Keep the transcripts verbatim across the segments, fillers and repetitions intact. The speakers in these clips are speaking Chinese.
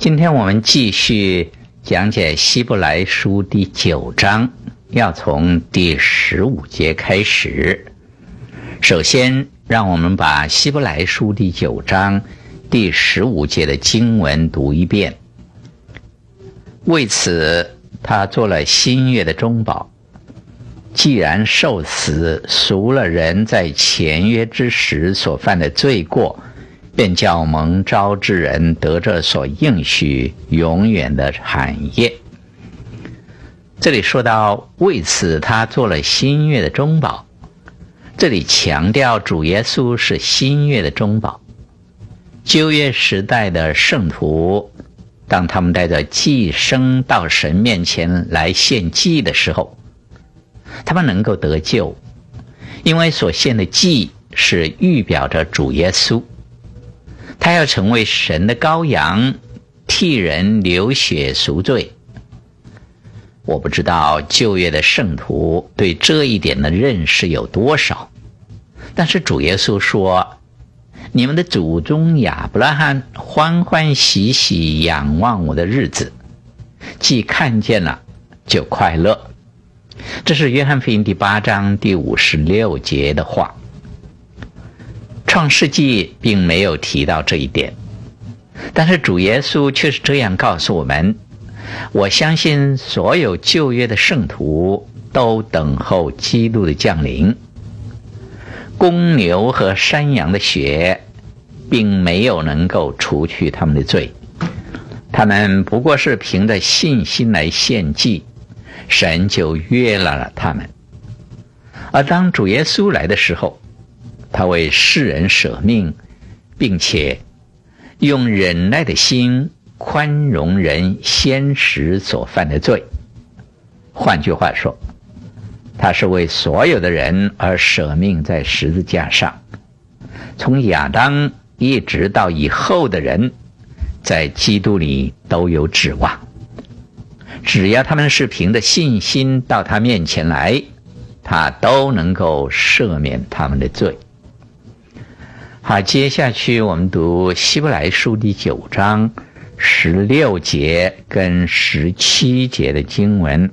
今天我们继续讲解希伯来书第九章，要从第十五节开始。首先让我们把希伯来书第九章第十五节的经文读一遍。为此他做了新约的中保，既然受死赎了人在前约之时所犯的罪过，便叫蒙召之人得着所应许永远的产业。这里说到为此他做了新约的中保，这里强调主耶稣是新约的中保。旧约时代的圣徒，当他们带着祭牲到神面前来献祭的时候，他们能够得救，因为所献的祭是预表着主耶稣，他要成为神的羔羊，替人流血赎罪。我不知道旧约的圣徒对这一点的认识有多少，但是主耶稣说，你们的祖宗亚伯拉罕欢欢喜喜仰望我的日子，既看见了就快乐。这是约翰福音第八章第五十六节的话。创世纪并没有提到这一点，但是主耶稣却是这样告诉我们。我相信所有旧约的圣徒都等候基督的降临。公牛和山羊的血并没有能够除去他们的罪，他们不过是凭着信心来献祭，神就悦纳了他们。而当主耶稣来的时候，他为世人舍命，并且用忍耐的心宽容人先时所犯的罪。换句话说，他是为所有的人而舍命在十字架上。从亚当一直到以后的人，在基督里都有指望。只要他们是凭着信心到他面前来，他都能够赦免他们的罪。好，接下去我们读希伯来书第九章十六节跟十七节的经文。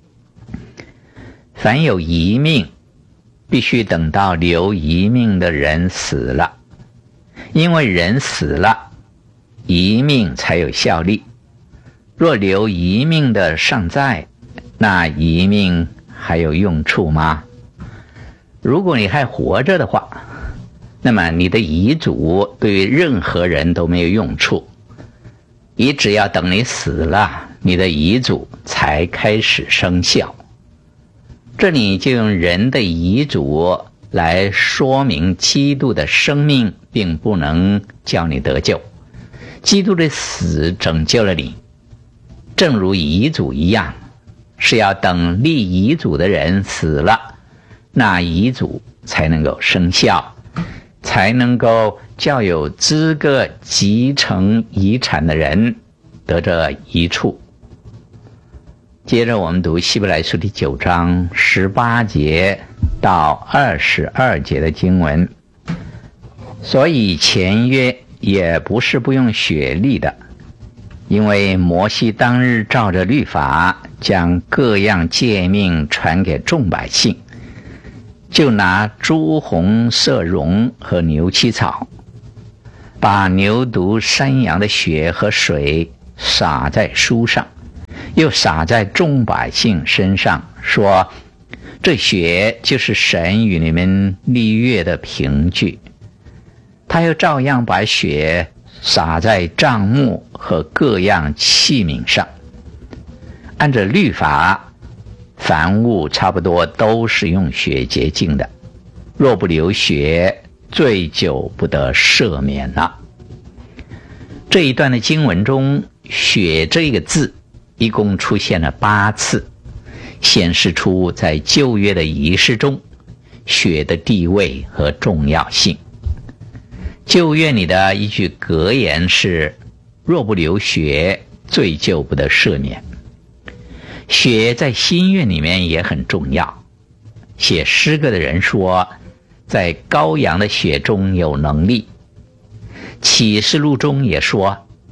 凡有遗命，必须等到留遗命的人死了，因为人死了，遗命才有效力。若留遗命的尚在，那遗命还有用处吗？如果你还活着的话，那么你的遗嘱对于任何人都没有用处，你只要等你死了，你的遗嘱才开始生效。这里就用人的遗嘱来说明基督的生命并不能叫你得救，基督的死拯救了你，正如遗嘱一样，是要等立遗嘱的人死了，那遗嘱才能够生效，才能够叫有资格继承遗产的人得这一处。接着我们读希伯来书第九章十八节到二十二节的经文。所以前约也不是不用血立的，因为摩西当日照着律法将各样诫命传给众百姓，就拿朱红色绒和牛膝草，把牛犊山羊的血和水洒在书上，又洒在众百姓身上，说这血就是神与你们立约的凭据。他又照样把血洒在帐幕和各样器皿上。按着律法，凡物差不多都是用血洁净的，若不流血，罪就不得赦免了。这一段的经文中，血这个字一共出现了八次，显示出在旧约的仪式中血的地位和重要性。旧约里的一句格言是，若不流血，罪就不得赦免。血在新约里面也很重要。写诗歌的人说，在羔羊的血中有能力。启示录中也说，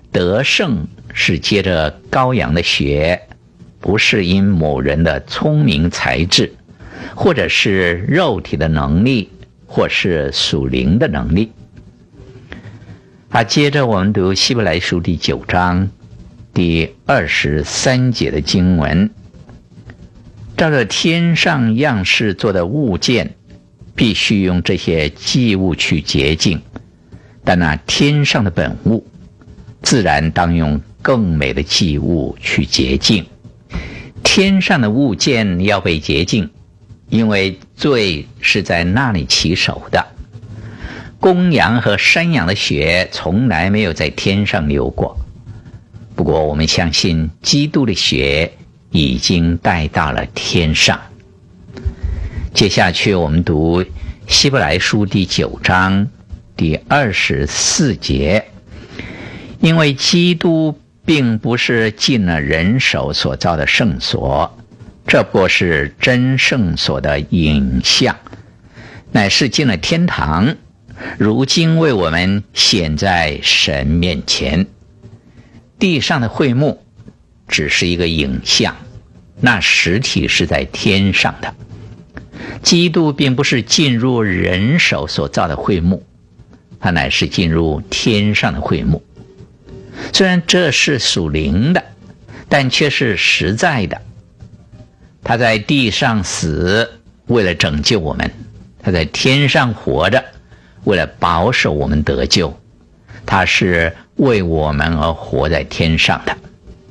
得胜是接着羔羊的血，不是因某人的聪明才智，或者是肉体的能力，或是属灵的能力。啊，接着我们读希伯来书第九章第二十三节的经文，照着天上样式做的物件，必须用这些祭物去洁净，但那天上的本物，自然当用更美的祭物去洁净。天上的物件要被洁净，因为罪是在那里起手的。公羊和山羊的血从来没有在天上流过，不过我们相信基督的血已经带到了天上。接下去我们读希伯来书第九章第二十四节，因为基督并不是进了人手所造的圣所，这不是真圣所的影像，乃是进了天堂，如今为我们显在神面前。地上的会幕只是一个影像，那实体是在天上的。基督并不是进入人手所造的会幕，他乃是进入天上的会幕。虽然这是属灵的，但却是实在的。他在地上死，为了拯救我们；他在天上活着，为了保守我们得救。他是为我们而活在天上的。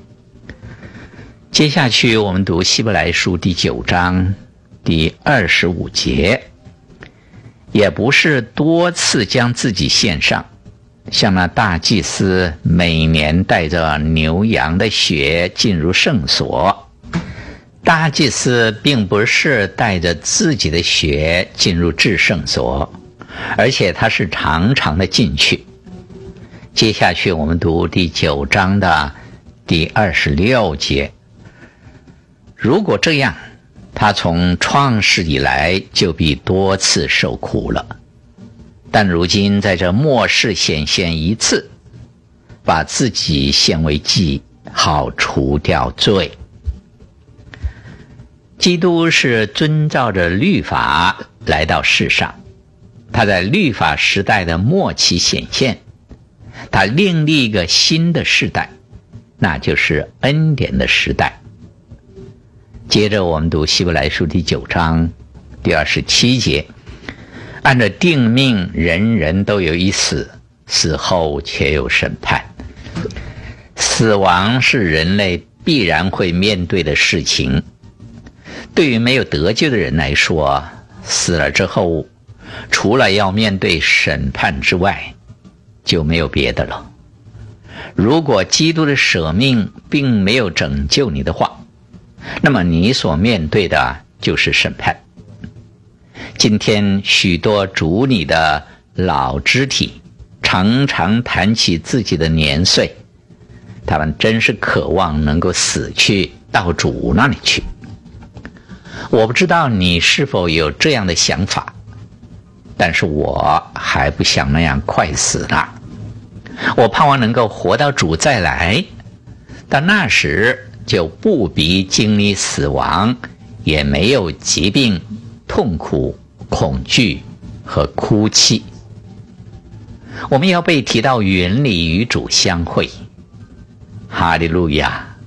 接下去我们读希伯来书第九章第二十五节，也不是多次将自己献上，像那大祭司每年带着牛羊的血进入圣所。大祭司并不是带着自己的血进入至圣所，而且他是常常的进去。接下去我们读第九章的第二十六节，如果这样，他从创世以来就必多次受苦了，但如今在这末世显现一次，把自己献为祭，好除掉罪。基督是遵照着律法来到世上，他在律法时代的末期显现，他另立一个新的时代，那就是恩典的时代。接着我们读希伯来书第九章第二十七节，按着定命，人人都有一死，死后且有审判。死亡是人类必然会面对的事情。对于没有得救的人来说，死了之后，除了要面对审判之外，就没有别的了。如果基督的舍命并没有拯救你的话，那么你所面对的就是审判。今天许多主你的老肢体常常谈起自己的年岁，他们真是渴望能够死去，到主那里去。我不知道你是否有这样的想法，但是我还不想那样快死呢。我盼望能够活到主再来，到那时就不必经历死亡，也没有疾病、痛苦、恐惧和哭泣。我们要被提到云里与主相会。哈利路亚！